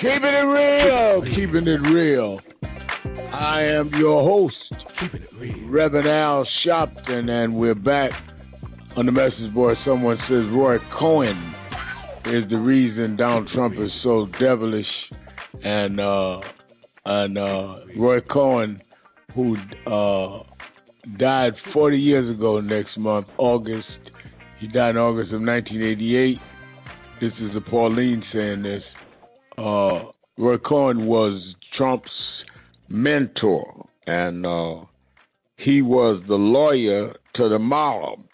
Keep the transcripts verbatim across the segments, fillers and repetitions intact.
Keeping it real, keeping it real. I am your host, Reverend Al Sharpton, and we're back on the message board. Someone says Roy Cohn is the reason Donald Trump is so devilish, and uh, and uh, Roy Cohn, who uh, died forty years ago next month, August. He died in August of nineteen eighty-eight. This is a Pauline saying this. Uh, Roy Cohn was Trump's mentor, and uh, he was the lawyer to the mob,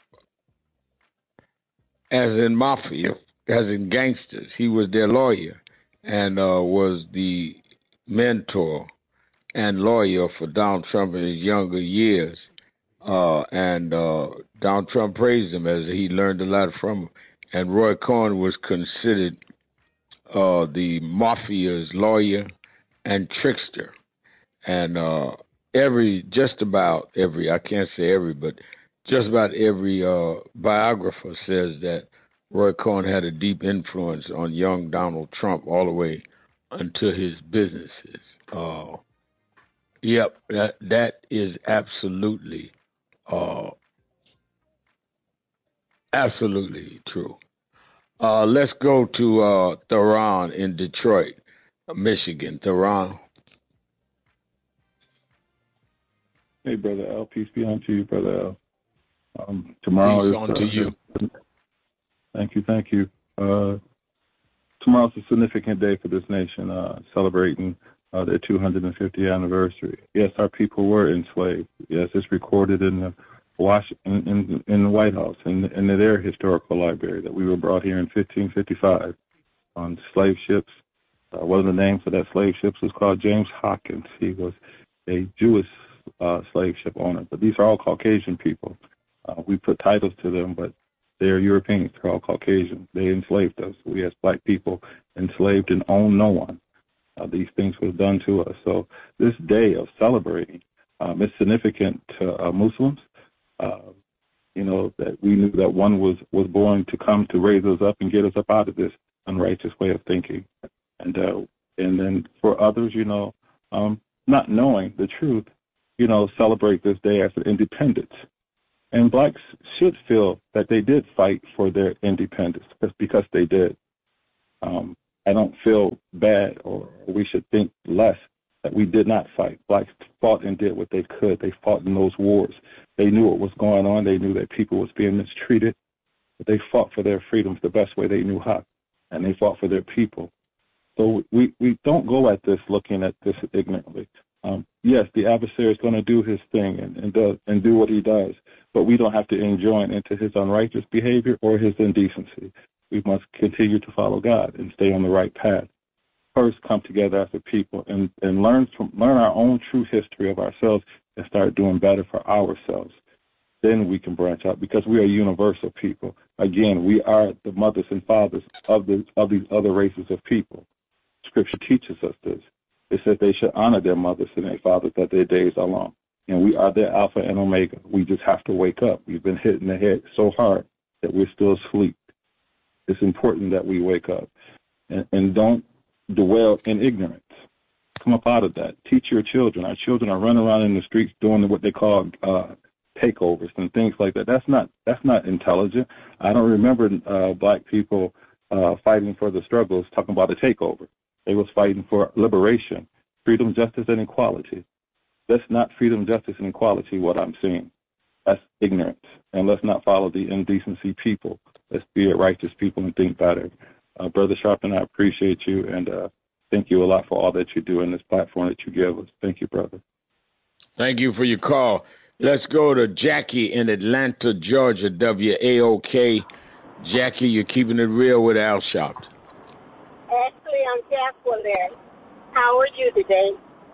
as in mafia, as in gangsters. He was their lawyer and uh, was the mentor and lawyer for Donald Trump in his younger years. Uh, and uh, Donald Trump praised him as he learned a lot from him. And Roy Cohn was considered uh, the mafia's lawyer and trickster. And uh, every, just about every, I can't say every, but just about every uh, biographer says that Roy Cohn had a deep influence on young Donald Trump all the way into his businesses. Uh, yep, that that is absolutely, uh, absolutely true. Uh, let's go to uh, Theron in Detroit, Michigan. Theron. Hey, Brother Al. Peace be unto you, Brother Al. Um, tomorrow Peace is... on to uh, you. Thank you, thank you. Uh, tomorrow's a significant day for this nation, uh, celebrating uh, their two hundred fiftieth anniversary. Yes, our people were enslaved. Yes, it's recorded in the Wash in, in, in the White House, in, in their historical library, that we were brought here in fifteen fifty-five on slave ships. Uh, one of the names of that slave ships was called James Hawkins. He was a Jewish uh, slave ship owner. But these are all Caucasian people. Uh, we put titles to them, but they're Europeans. They're all Caucasian. They enslaved us. We as black people enslaved and owned no one. Uh, these things were done to us. So this day of celebrating um, is significant to uh, Muslims. Uh, you know, that we knew that one was, was born to come to raise us up and get us up out of this unrighteous way of thinking. And uh, and then for others, you know, um, not knowing the truth, you know, celebrate this day as an independence. And blacks should feel that they did fight for their independence because they did. Um, I don't feel bad, or we should think less that we did not fight. Blacks fought and did what they could. They fought in those wars. They knew what was going on. They knew that people was being mistreated. But they fought for their freedoms the best way they knew how, and they fought for their people. So we, we don't go at this looking at this ignorantly. Um, yes, the adversary is going to do his thing and, and, does, and do what he does, but we don't have to enjoin into his unrighteous behavior or his indecency. We must continue to follow God and stay on the right path. First, come together as a people and, and learn from learn our own true history of ourselves and start doing better for ourselves. Then we can branch out because we are universal people. Again, we are the mothers and fathers of the of these other races of people. Scripture teaches us this. It says they should honor their mothers and their fathers that their days are long. And we are their Alpha and Omega. We just have to wake up. We've been hit in the head so hard that we're still asleep. It's important that we wake up and, and don't dwell in ignorance. Come up out of that. Teach your children. Our children are running around in the streets doing what they call uh, takeovers and things like that. That's not that's not intelligent. I don't remember uh, black people uh, fighting for the struggles talking about a takeover. They was fighting for liberation, freedom, justice, and equality. That's not freedom, justice, and equality what I'm seeing. That's ignorance. And let's not follow the indecency people. Let's be a righteous people and think better. Uh, Brother Sharpton, I appreciate you, and uh, thank you a lot for all that you do in this platform that you give us. Thank you, brother. Thank you for your call. Let's go to Jackie in Atlanta, Georgia, W A O K. Jackie, you're keeping it real with Al Sharpton. Actually, I'm Jacqueline. How are you today?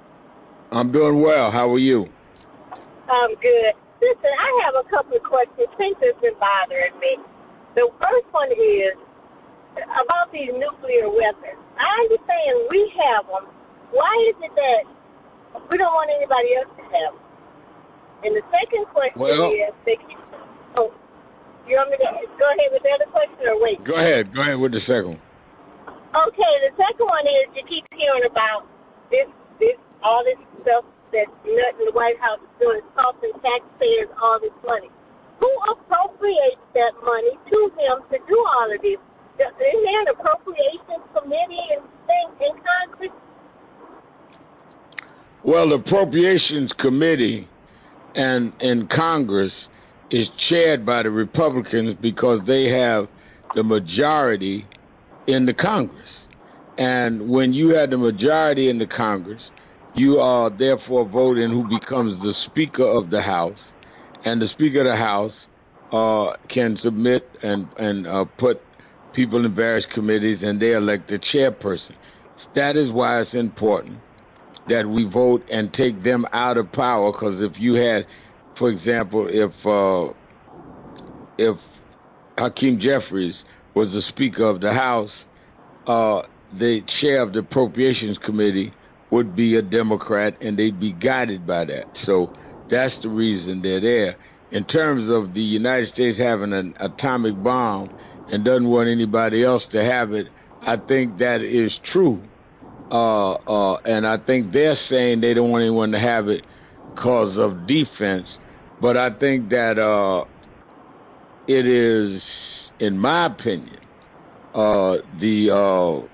I'm doing well. How are you? I'm good. Listen, I have a couple of questions. Things that's been bothering me. The first one is about these nuclear weapons. I understand we have them. Why is it that we don't want anybody else to have them? And the second question well, is, they keep, oh, you want me to go ahead with the other question or wait? Go ahead. Go ahead with the second one. Okay, the second one is, you keep hearing about this, this, all this stuff that nothing the White House is doing is costing taxpayers all this money. Who appropriates that money to him to do all of this? Isn't there an appropriations committee and thing in Congress? Well, the Appropriations Committee and in Congress is chaired by the Republicans because they have the majority in the Congress. And when you have the majority in the Congress, you are therefore voting who becomes the Speaker of the House. And the Speaker of the House uh, can submit and, and uh, put people in various committees, and they elect the chairperson. That is why it's important that we vote and take them out of power, because if you had, for example, if uh, if Hakeem Jeffries was the Speaker of the House, uh, the chair of the Appropriations Committee would be a Democrat, and they'd be guided by that. So that's the reason they're there. In terms of the United States having an atomic bomb and doesn't want anybody else to have it, I think that is true. Uh, uh, and I think they're saying they don't want anyone to have it because of defense. But I think that uh, it is, in my opinion, uh, the uh,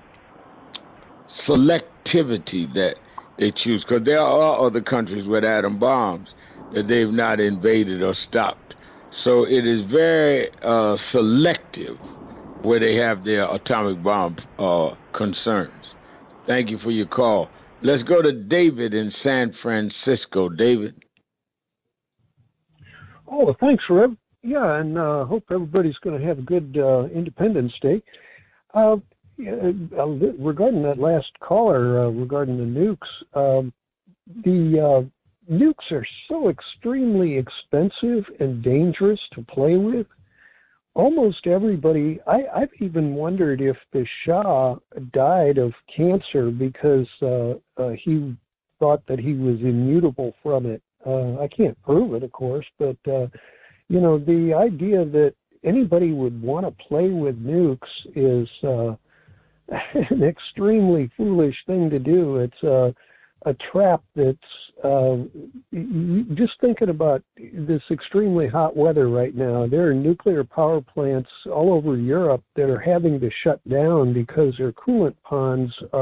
selectivity that they choose, because there are other countries with atom bombs that they've not invaded or stopped. So it is very uh, selective where they have their atomic bomb uh, concerns. Thank you for your call. Let's go to David in San Francisco. David. Oh, thanks, Rev. Yeah, and uh, hope everybody's going to have a good uh, Independence Day. Uh, uh, regarding that last caller, uh, regarding the nukes, um, the uh, nukes are so extremely expensive and dangerous to play with. Almost everybody, I, I've even wondered if the Shah died of cancer because uh, uh, he thought that he was immutable from it. Uh, I can't prove it, of course, but, uh, you know, the idea that anybody would want to play with nukes is uh, an extremely foolish thing to do. It's uh, a trap that's, uh, just thinking about this extremely hot weather right now, there are nuclear power plants all over Europe that are having to shut down because their coolant ponds are